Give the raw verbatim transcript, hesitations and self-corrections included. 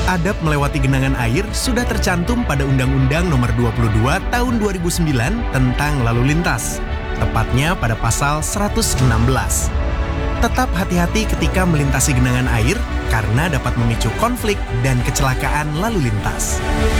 Adab melewati genangan air sudah tercantum pada Undang-Undang Nomor dua puluh dua Tahun dua ribu sembilan tentang lalu lintas, tepatnya pada pasal seratus enam belas. Tetap hati-hati ketika melintasi genangan air karena dapat memicu konflik dan kecelakaan lalu lintas.